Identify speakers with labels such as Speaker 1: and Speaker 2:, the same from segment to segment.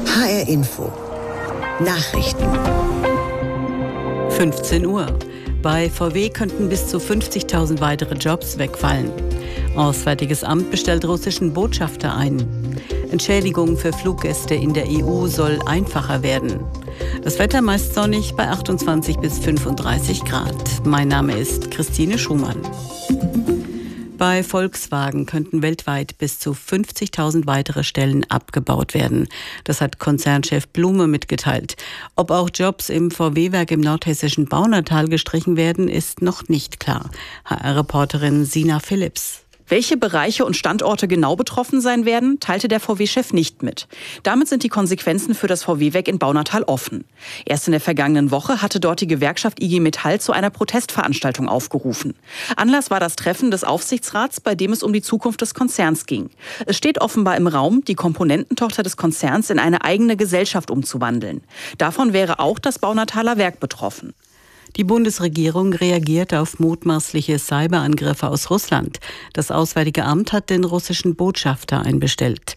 Speaker 1: HR Info. Nachrichten.
Speaker 2: 15 Uhr. Bei VW könnten bis zu 50.000 weitere Jobs wegfallen. Auswärtiges Amt bestellt russischen Botschafter ein. Entschädigung für Fluggäste in der EU soll einfacher werden. Das Wetter meist sonnig bei 28 bis 35 Grad. Mein Name ist Christine Schumann. Bei Volkswagen könnten weltweit bis zu 50.000 weitere Stellen abgebaut werden. Das hat Konzernchef Blume mitgeteilt. Ob auch Jobs im VW-Werk im nordhessischen Baunatal gestrichen werden, ist noch nicht klar. HR-Reporterin Sina Philipps.
Speaker 3: Welche Bereiche und Standorte genau betroffen sein werden, teilte der VW-Chef nicht mit. Damit sind die Konsequenzen für das VW-Werk in Baunatal offen. Erst in der vergangenen Woche hatte dort die Gewerkschaft IG Metall zu einer Protestveranstaltung aufgerufen. Anlass war das Treffen des Aufsichtsrats, bei dem es um die Zukunft des Konzerns ging. Es steht offenbar im Raum, die Komponententochter des Konzerns in eine eigene Gesellschaft umzuwandeln. Davon wäre auch das Baunataler Werk betroffen.
Speaker 2: Die Bundesregierung reagiert auf mutmaßliche Cyberangriffe aus Russland. Das Auswärtige Amt hat den russischen Botschafter einbestellt.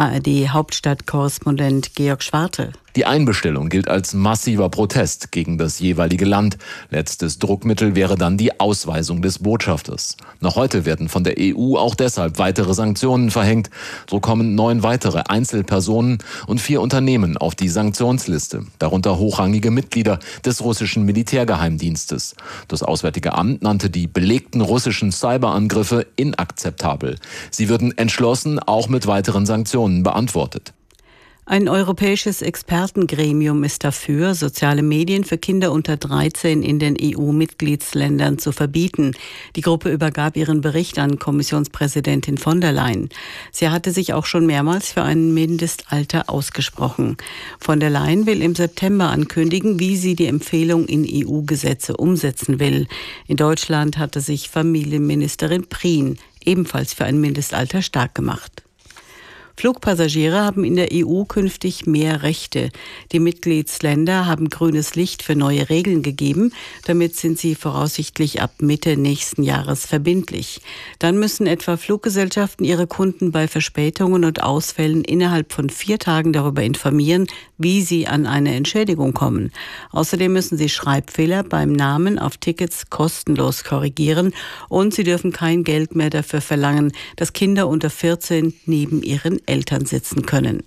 Speaker 2: ARD-Hauptstadtkorrespondent Georg Schwarte.
Speaker 4: Die Einbestellung gilt als massiver Protest gegen das jeweilige Land. Letztes Druckmittel wäre dann die Ausweisung des Botschafters. Noch heute werden von der EU auch deshalb weitere Sanktionen verhängt. So kommen 9 weitere Einzelpersonen und 4 Unternehmen auf die Sanktionsliste, darunter hochrangige Mitglieder des russischen Militärgeheimdienstes. Das Auswärtige Amt nannte die belegten russischen Cyberangriffe inakzeptabel. Sie würden entschlossen auch mit weiteren Sanktionen beantwortet.
Speaker 2: Ein europäisches Expertengremium ist dafür, soziale Medien für Kinder unter 13 in den EU-Mitgliedsländern zu verbieten. Die Gruppe übergab ihren Bericht an Kommissionspräsidentin von der Leyen. Sie hatte sich auch schon mehrmals für ein Mindestalter ausgesprochen. Von der Leyen will im September ankündigen, wie sie die Empfehlung in EU-Gesetze umsetzen will. In Deutschland hatte sich Familienministerin Prien ebenfalls für ein Mindestalter stark gemacht. Flugpassagiere haben in der EU künftig mehr Rechte. Die Mitgliedsländer haben grünes Licht für neue Regeln gegeben. Damit sind sie voraussichtlich ab Mitte nächsten Jahres verbindlich. Dann müssen etwa Fluggesellschaften ihre Kunden bei Verspätungen und Ausfällen innerhalb von 4 Tagen darüber informieren, wie sie an eine Entschädigung kommen. Außerdem müssen sie Schreibfehler beim Namen auf Tickets kostenlos korrigieren und sie dürfen kein Geld mehr dafür verlangen, dass Kinder unter 14 neben ihren Eltern sitzen können.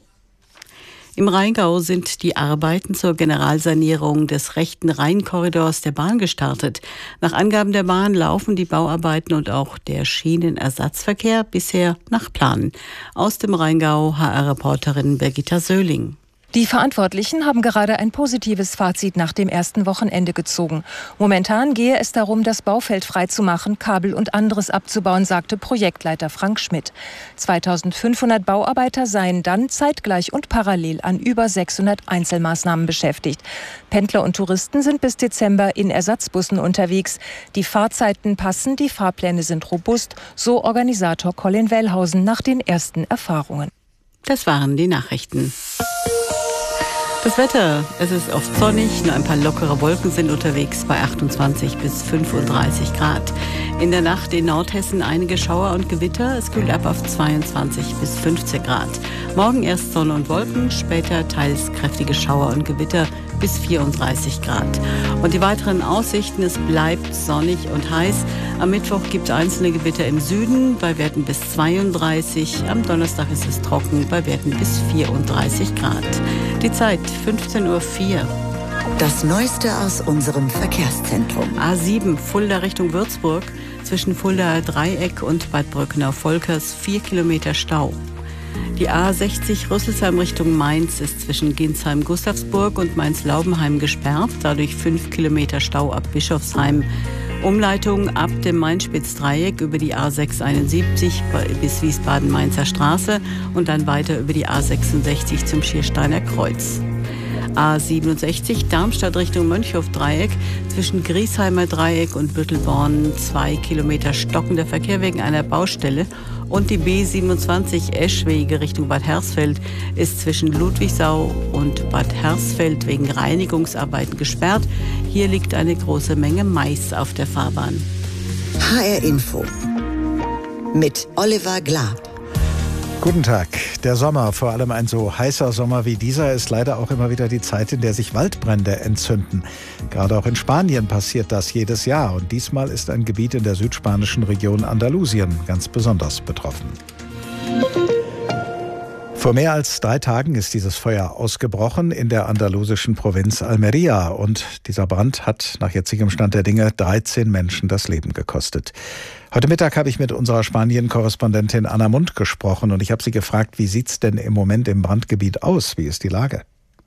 Speaker 2: Im Rheingau sind die Arbeiten zur Generalsanierung des rechten Rheinkorridors der Bahn gestartet. Nach Angaben der Bahn laufen die Bauarbeiten und auch der Schienenersatzverkehr bisher nach Plan. Aus dem Rheingau HR-Reporterin Birgitta Söhling.
Speaker 5: Die Verantwortlichen haben gerade ein positives Fazit nach dem ersten Wochenende gezogen. Momentan gehe es darum, das Baufeld freizumachen, Kabel und anderes abzubauen, sagte Projektleiter Frank Schmidt. 2500 Bauarbeiter seien dann zeitgleich und parallel an über 600 Einzelmaßnahmen beschäftigt. Pendler und Touristen sind bis Dezember in Ersatzbussen unterwegs. Die Fahrzeiten passen, die Fahrpläne sind robust, so Organisator Colin Wellhausen nach den ersten Erfahrungen.
Speaker 2: Das waren die Nachrichten. Das Wetter, es ist oft sonnig, nur ein paar lockere Wolken sind unterwegs bei 28 bis 35 Grad. In der Nacht in Nordhessen einige Schauer und Gewitter, es kühlt ab auf 22 bis 15 Grad. Morgen erst Sonne und Wolken, später teils kräftige Schauer und Gewitter bis 34 Grad. Und die weiteren Aussichten, es bleibt sonnig und heiß. Am Mittwoch gibt es einzelne Gewitter im Süden bei Werten bis 32. Am Donnerstag ist es trocken bei Werten bis 34 Grad. Die Zeit 15:04 Uhr.
Speaker 1: Das Neueste aus unserem Verkehrszentrum.
Speaker 2: A7 Fulda Richtung Würzburg. Zwischen Fuldaer Dreieck und Bad Brückenau-Volkers 4 Kilometer Stau. Die A60 Rüsselsheim Richtung Mainz ist zwischen Ginsheim-Gustavsburg und Mainz-Laubenheim gesperrt. Dadurch 5 Kilometer Stau ab Bischofsheim. Umleitung ab dem Main-Spitz-Dreieck über die A671 bis Wiesbaden-Mainzer Straße und dann weiter über die A66 zum Schiersteiner Kreuz. A67 Darmstadt Richtung Mönchhof-Dreieck zwischen Griesheimer Dreieck und Büttelborn 2 Kilometer stockender Verkehr wegen einer Baustelle. Und die B27 Eschwege Richtung Bad Hersfeld ist zwischen Ludwigsau und Bad Hersfeld wegen Reinigungsarbeiten gesperrt. Hier liegt eine große Menge Mais auf der Fahrbahn.
Speaker 1: HR Info mit Oliver Glab.
Speaker 6: Guten Tag. Der Sommer, vor allem ein so heißer Sommer wie dieser, ist leider auch immer wieder die Zeit, in der sich Waldbrände entzünden. Gerade auch in Spanien passiert das jedes Jahr. Und diesmal ist ein Gebiet in der südspanischen Region Andalusien ganz besonders betroffen. Vor mehr als 3 Tagen ist dieses Feuer ausgebrochen in der andalusischen Provinz Almería. Und dieser Brand hat nach jetzigem Stand der Dinge 13 Menschen das Leben gekostet. Heute Mittag habe ich mit unserer Spanien-Korrespondentin Anna Mund gesprochen und ich habe sie gefragt, wie sieht's denn im Moment im Brandgebiet aus? Wie ist die Lage?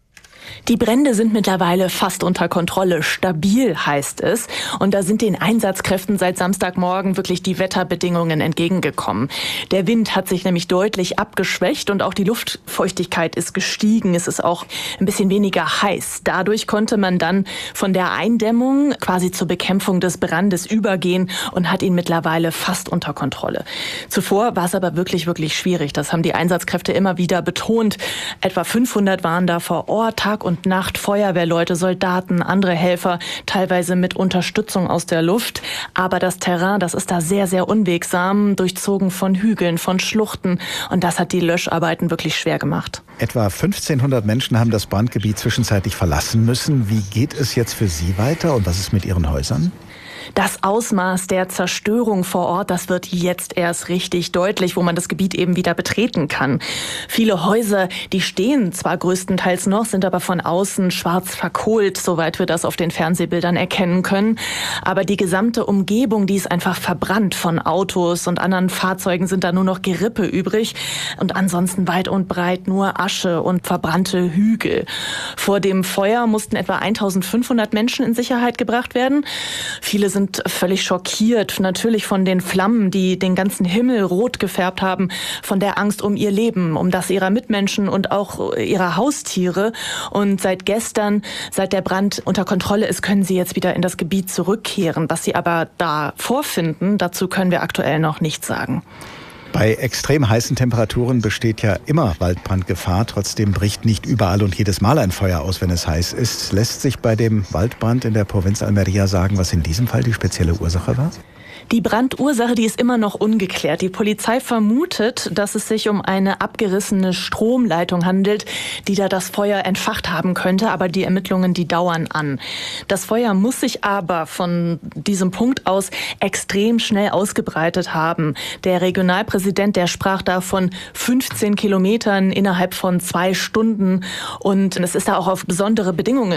Speaker 7: Die Brände sind mittlerweile fast unter Kontrolle. Stabil heißt es. Und da sind den Einsatzkräften seit Samstagmorgen wirklich die Wetterbedingungen entgegengekommen. Der Wind hat sich nämlich deutlich abgeschwächt und auch die Luftfeuchtigkeit ist gestiegen. Es ist auch ein bisschen weniger heiß. Dadurch konnte man dann von der Eindämmung quasi zur Bekämpfung des Brandes übergehen und hat ihn mittlerweile fast unter Kontrolle. Zuvor war es aber wirklich, wirklich schwierig. Das haben die Einsatzkräfte immer wieder betont. Etwa 500 waren da vor Ort, Tag und Nacht, Feuerwehrleute, Soldaten, andere Helfer, teilweise mit Unterstützung aus der Luft. Aber das Terrain, das ist da sehr, sehr unwegsam, durchzogen von Hügeln, von Schluchten. Und das hat die Löscharbeiten wirklich schwer gemacht.
Speaker 6: Etwa 1500 Menschen haben das Brandgebiet zwischenzeitlich verlassen müssen. Wie geht es jetzt für Sie weiter und was ist mit Ihren Häusern?
Speaker 7: Das Ausmaß der Zerstörung vor Ort, das wird jetzt erst richtig deutlich, wo man das Gebiet eben wieder betreten kann. Viele Häuser, die stehen zwar größtenteils noch, sind aber von außen schwarz verkohlt, soweit wir das auf den Fernsehbildern erkennen können. Aber die gesamte Umgebung, die ist einfach verbrannt. Von Autos und anderen Fahrzeugen sind da nur noch Gerippe übrig. Und ansonsten weit und breit nur Asche und verbrannte Hügel. Vor dem Feuer mussten etwa 1500 Menschen in Sicherheit gebracht werden. Viele sind völlig schockiert, natürlich von den Flammen, die den ganzen Himmel rot gefärbt haben, von der Angst um ihr Leben, um das ihrer Mitmenschen und auch ihrer Haustiere. Und seit gestern, seit der Brand unter Kontrolle ist, können sie jetzt wieder in das Gebiet zurückkehren. Was sie aber da vorfinden, dazu können wir aktuell noch nichts sagen.
Speaker 6: Bei extrem heißen Temperaturen besteht ja immer Waldbrandgefahr. Trotzdem bricht nicht überall und jedes Mal ein Feuer aus, wenn es heiß ist. Lässt sich bei dem Waldbrand in der Provinz Almería sagen, was in diesem Fall die spezielle Ursache war?
Speaker 7: Die Brandursache, die ist immer noch ungeklärt. Die Polizei vermutet, dass es sich um eine abgerissene Stromleitung handelt, die da das Feuer entfacht haben könnte. Aber die Ermittlungen, die dauern an. Das Feuer muss sich aber von diesem Punkt aus extrem schnell ausgebreitet haben. Der Regionalpräsident, der sprach da von 15 Kilometern innerhalb von 2 Stunden. Und es ist da auch auf besondere Bedingungen